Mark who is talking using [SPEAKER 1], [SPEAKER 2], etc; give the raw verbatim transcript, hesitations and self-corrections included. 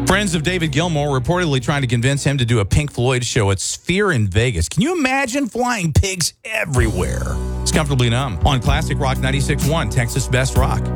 [SPEAKER 1] Friends of David Gilmour reportedly trying to convince him to do a Pink Floyd show at Sphere in Vegas. Can you imagine flying pigs everywhere? It's Comfortably Numb on Classic Rock ninety-six point one, Texas Best Rock.